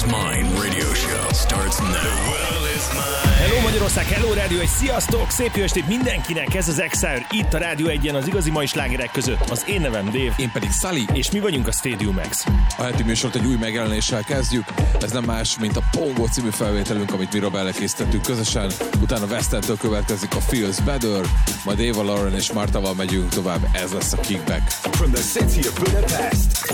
is Mine radio show starts now. The world is mine. Hello Magyarország, hello Rádió 1, sziasztok! Szép jó estét mindenkinek, ez az Exile, itt a Rádió 1-en az igazi mai slágerek között. Az én nevem Dave. Én pedig Sully. És mi vagyunk a Stadium X. A heti műsort egy új megjelenéssel kezdjük. Ez nem más, mint a Pongo című felvételünk, amit mi Robellel készítettünk közösen. Utána Westentől következik a Feels Better, majd Eva Lauren és Martával megyünk tovább. Ez lesz a Kickback. From the city of Budapest.